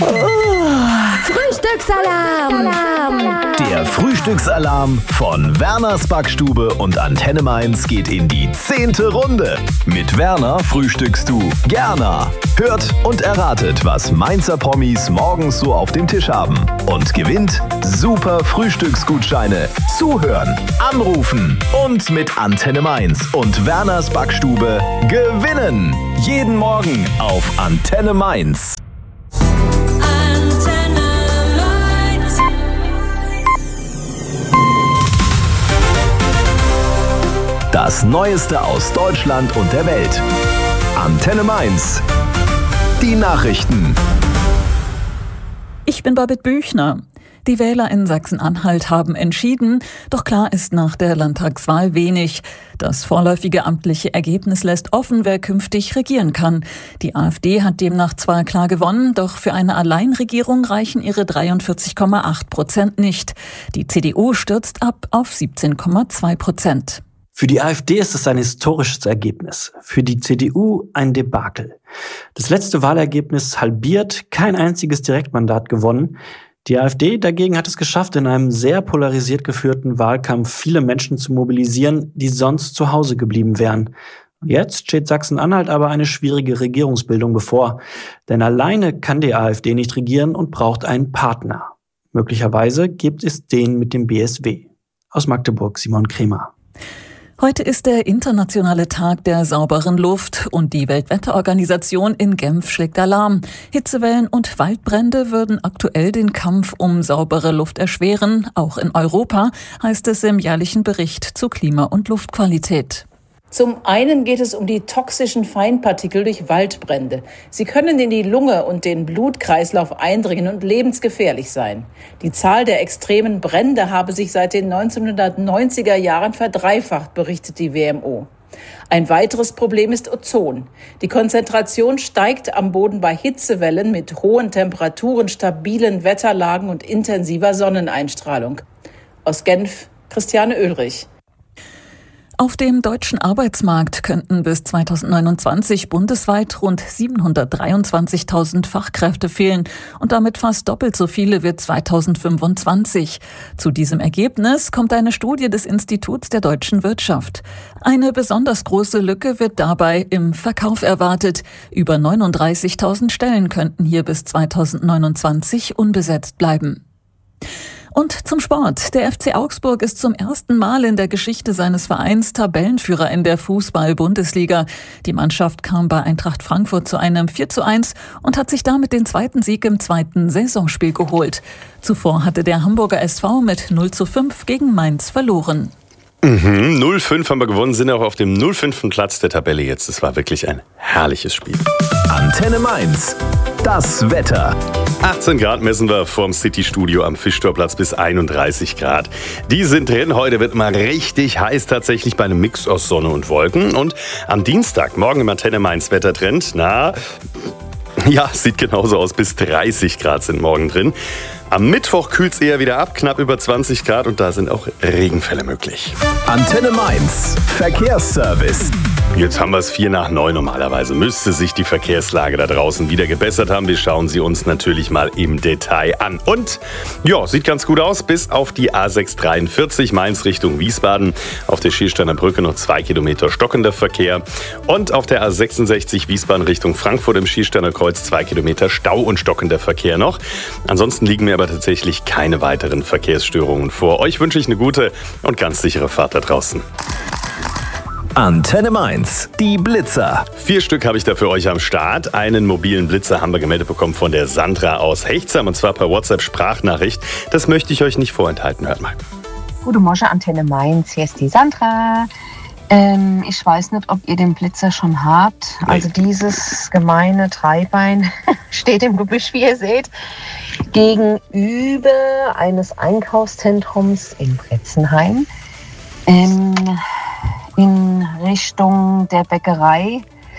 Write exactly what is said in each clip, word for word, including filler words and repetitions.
Frühstücksalarm! Der Frühstücksalarm von Werners Backstube und Antenne Mainz geht in die zehnte Runde. Mit Werner frühstückst du gerne. Hört und erratet, was Mainzer Promis morgens so auf dem Tisch haben. Und gewinnt super Frühstücksgutscheine. Zuhören, anrufen und mit Antenne Mainz und Werners Backstube gewinnen. Jeden Morgen auf Antenne Mainz. Das Neueste aus Deutschland und der Welt. Antenne Mainz. Die Nachrichten. Ich bin Babette Büchner. Die Wähler in Sachsen-Anhalt haben entschieden, doch klar ist nach der Landtagswahl wenig. Das vorläufige amtliche Ergebnis lässt offen, wer künftig regieren kann. Die AfD hat demnach zwar klar gewonnen, doch für eine Alleinregierung reichen ihre dreiundvierzig Komma acht Prozent nicht. Die C D U stürzt ab auf siebzehn Komma zwei Prozent. Für die AfD ist es ein historisches Ergebnis, für die C D U ein Debakel. Das letzte Wahlergebnis halbiert, kein einziges Direktmandat gewonnen. Die AfD dagegen hat es geschafft, in einem sehr polarisiert geführten Wahlkampf viele Menschen zu mobilisieren, die sonst zu Hause geblieben wären. Jetzt steht Sachsen-Anhalt aber eine schwierige Regierungsbildung bevor. Denn alleine kann die AfD nicht regieren und braucht einen Partner. Möglicherweise gibt es den mit dem B S W. Aus Magdeburg, Simon Kremer. Heute ist der internationale Tag der sauberen Luft und die Weltwetterorganisation in Genf schlägt Alarm. Hitzewellen und Waldbrände würden aktuell den Kampf um saubere Luft erschweren. Auch in Europa, heißt es im jährlichen Bericht zu Klima- und Luftqualität. Zum einen geht es um die toxischen Feinpartikel durch Waldbrände. Sie können in die Lunge und den Blutkreislauf eindringen und lebensgefährlich sein. Die Zahl der extremen Brände habe sich seit den neunzehnhundertneunziger Jahren verdreifacht, berichtet die W M O. Ein weiteres Problem ist Ozon. Die Konzentration steigt am Boden bei Hitzewellen mit hohen Temperaturen, stabilen Wetterlagen und intensiver Sonneneinstrahlung. Aus Genf, Christiane Oehlrich. Auf dem deutschen Arbeitsmarkt könnten bis zweitausendneunundzwanzig bundesweit rund siebenhundertdreiundzwanzigtausend Fachkräfte fehlen und damit fast doppelt so viele wie zweitausendfünfundzwanzig. Zu diesem Ergebnis kommt eine Studie des Instituts der deutschen Wirtschaft. Eine besonders große Lücke wird dabei im Verkauf erwartet. Über neununddreißigtausend Stellen könnten hier bis zweitausendneunundzwanzig unbesetzt bleiben. Und zum Sport. Der F C Augsburg ist zum ersten Mal in der Geschichte seines Vereins Tabellenführer in der Fußball-Bundesliga. Die Mannschaft kam bei Eintracht Frankfurt zu einem vier zu eins und hat sich damit den zweiten Sieg im zweiten Saisonspiel geholt. Zuvor hatte der Hamburger S V mit null zu fünf gegen Mainz verloren. Mhm, null fünf haben wir gewonnen, sind auch auf dem null fünften Platz der Tabelle jetzt. Es war wirklich ein herrliches Spiel. Antenne Mainz. Das Wetter. achtzehn Grad messen wir vorm City-Studio am Fischtorplatz bis einunddreißig Grad. Die sind drin. Heute wird mal richtig heiß tatsächlich bei einem Mix aus Sonne und Wolken. Und am Dienstag, morgen im Antenne Mainz Wettertrend, na, ja, sieht genauso aus. Bis dreißig Grad sind morgen drin. Am Mittwoch kühlt es eher wieder ab, knapp über zwanzig Grad und da sind auch Regenfälle möglich. Antenne Mainz. Verkehrsservice. Jetzt haben wir es vier nach neun normalerweise. Müsste sich die Verkehrslage da draußen wieder gebessert haben. Wir schauen sie uns natürlich mal im Detail an. Und ja, sieht ganz gut aus, bis auf die A sechs dreiundvierzig Mainz Richtung Wiesbaden. Auf der Schiersteiner Brücke noch zwei Kilometer stockender Verkehr. Und auf der A sechsundsechzig Wiesbaden Richtung Frankfurt im Schiersteiner Kreuz zwei Kilometer Stau und stockender Verkehr noch. Ansonsten liegen mir aber tatsächlich keine weiteren Verkehrsstörungen vor. Euch wünsche ich eine gute und ganz sichere Fahrt da draußen. Antenne Mainz, die Blitzer. Vier Stück habe ich da für euch am Start. Einen mobilen Blitzer haben wir gemeldet bekommen von der Sandra aus Hechtsheim und zwar per WhatsApp-Sprachnachricht. Das möchte ich euch nicht vorenthalten. Hört mal. Gute Morgen, Antenne Mainz. Hier ist die Sandra. Ähm, ich weiß nicht, ob ihr den Blitzer schon habt. Nee. Also dieses gemeine Dreibein steht im Gebüsch, wie ihr seht, gegenüber eines Einkaufszentrums in Bretzenheim. Ähm, in Richtung der Bäckerei,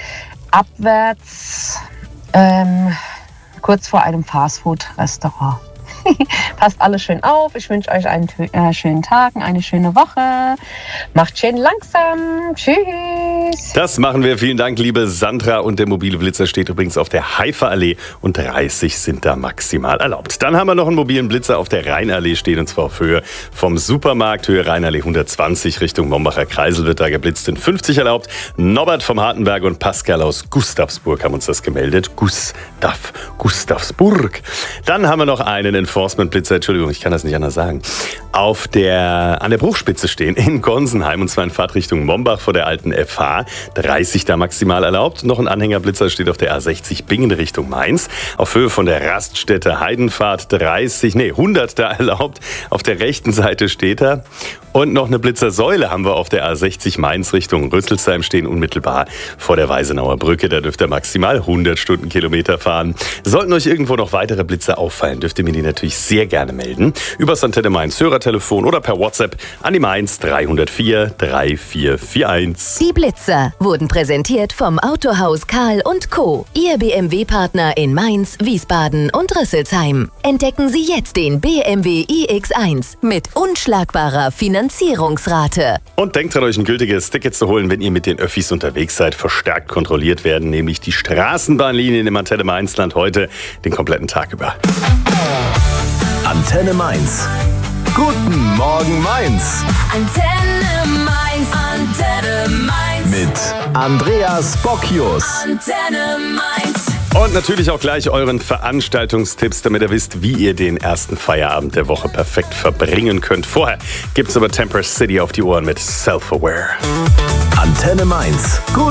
abwärts, ähm, kurz vor einem Fastfood-Restaurant. Passt alles schön auf. Ich wünsche euch einen äh, schönen Tag, eine schöne Woche. Macht schön langsam. Tschüss. Tschüss. Das machen wir. Vielen Dank, liebe Sandra. Und der mobile Blitzer steht übrigens auf der Haifa-Allee und dreißig sind da maximal erlaubt. Dann haben wir noch einen mobilen Blitzer auf der Rheinallee stehen, und zwar auf Höhe vom Supermarkt. Höhe Rheinallee hundertzwanzig Richtung Mombacher Kreisel wird da geblitzt, in fünfzig erlaubt. Norbert vom Hartenberg und Pascal aus Gustavsburg haben uns das gemeldet. Gustav, Gustavsburg. Dann haben wir noch einen Enforcement-Blitzer, Entschuldigung, ich kann das nicht anders sagen, auf der, an der Bruchspitze stehen in Gonsenheim, und zwar in Fahrtrichtung Mombach vor der alten F H. dreißig da maximal erlaubt. Noch ein Anhängerblitzer steht auf der A sechzig Bingen Richtung Mainz. Auf Höhe von der Raststätte Heidenfahrt dreißig, nee, hundert da erlaubt. Auf der rechten Seite steht er. Und noch eine Blitzersäule haben wir auf der A sechzig Mainz Richtung Rüsselsheim stehen, unmittelbar vor der Weisenauer Brücke. Da dürft ihr maximal hundert Stundenkilometer fahren. Sollten euch irgendwo noch weitere Blitzer auffallen, dürft ihr mir die natürlich sehr gerne melden. Übers Antenne Mainz Hörertelefon oder per WhatsApp an die Mainz drei null vier drei vier vier eins. Die Blitzer wurden präsentiert vom Autohaus Karl und Co., Ihr B M W-Partner in Mainz, Wiesbaden und Rüsselsheim. Entdecken Sie jetzt den B M W i X eins mit unschlagbarer Finanzierungsrate. Und denkt dran, euch ein gültiges Ticket zu holen, wenn ihr mit den Öffis unterwegs seid. Verstärkt kontrolliert werden nämlich die Straßenbahnlinien im Antenne Mainzland heute den kompletten Tag über. Antenne Mainz. Guten Morgen Mainz. Antenne Mainz, Antenne Mainz. Mit Andreas Bocchius. Antenne Mainz. Und natürlich auch gleich euren Veranstaltungstipps, damit ihr wisst, wie ihr den ersten Feierabend der Woche perfekt verbringen könnt. Vorher gibt's aber Temper City auf die Ohren mit Self-Aware. Antenne Mainz. Guten